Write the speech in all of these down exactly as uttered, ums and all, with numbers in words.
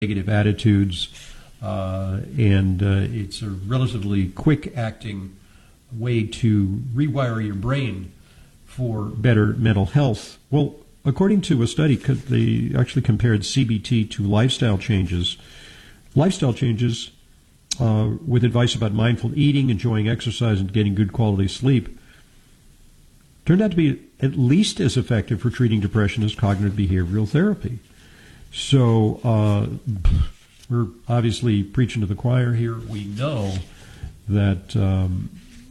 negative attitudes, uh, and uh, it's a relatively quick-acting way to rewire your brain for better mental health. Well, according to a study, they actually compared C B T to lifestyle changes. Lifestyle changes uh, with advice about mindful eating, enjoying exercise, and getting good quality sleep turned out to be at least as effective for treating depression as cognitive behavioral therapy. So uh, we're obviously preaching to the choir here. We know that um,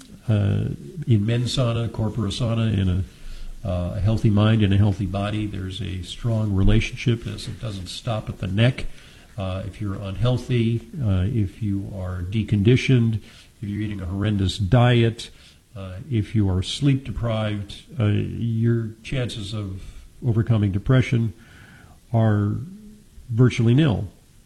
uh, in mensana, corpora sana, in a Uh, a healthy mind and a healthy body, there's a strong relationship as it doesn't stop at the neck. Uh, if you're unhealthy, uh, if you are deconditioned, if you're eating a horrendous diet, uh, if you are sleep deprived, uh, your chances of overcoming depression are virtually nil.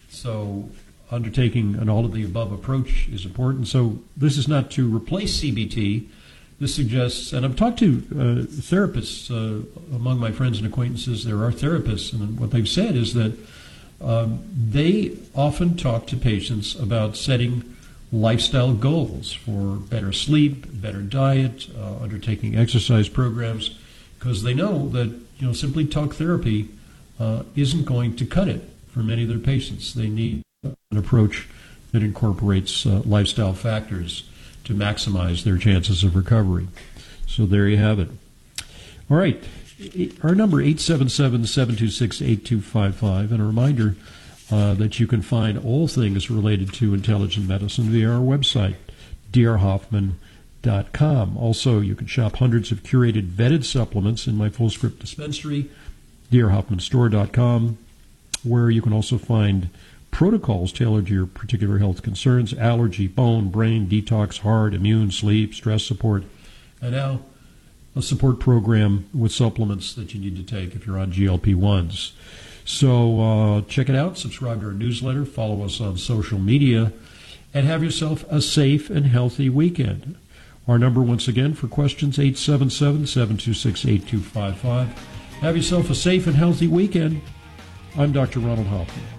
So undertaking an all-of-the-above approach is important. So this is not to replace C B T. This suggests, and I've talked to uh, therapists uh, among my friends and acquaintances. There are therapists, and what they've said is that um, they often talk to patients about setting lifestyle goals for better sleep, better diet, uh, undertaking exercise programs, because they know that you know simply talk therapy uh, isn't going to cut it for many of their patients. They need an approach that incorporates uh, lifestyle factors to maximize their chances of recovery. So there you have it. All right. Our number, eight seven seven, seven two six, eight two five five. And a reminder uh, that you can find all things related to intelligent medicine via our website, d r hoffman dot com. Also, you can shop hundreds of curated vetted supplements in my full script dispensary, d r hoffman store dot com, where you can also find protocols tailored to your particular health concerns: allergy, bone, brain, detox, heart, immune, sleep, stress support, and now a support program with supplements that you need to take if you're on G L P ones. So uh, check it out, subscribe to our newsletter, follow us on social media, and have yourself a safe and healthy weekend. Our number, once again, for questions, eight seven seven, seven two six, eight two five five. Have yourself a safe and healthy weekend. I'm Doctor Ronald Hoffman.